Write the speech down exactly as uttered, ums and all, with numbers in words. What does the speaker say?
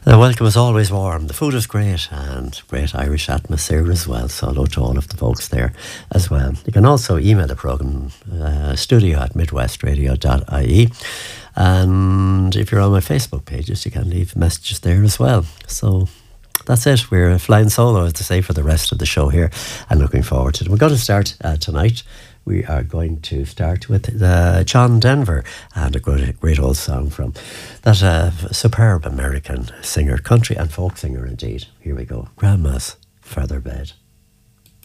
The welcome is always warm. The food is great and great Irish atmosphere as well. So hello to all of the folks there as well. You can also email the programme uh, studio at midwestradio dot I E. And if you're on my Facebook pages, you can leave messages there as well. So that's it. We're flying solo, as to say, for the rest of the show here and looking forward to it. We're going to start uh, tonight. We are going to start with uh, John Denver and a great, great old song from that uh, superb American singer, country and folk singer indeed. Here we go. Grandma's Feather Bed.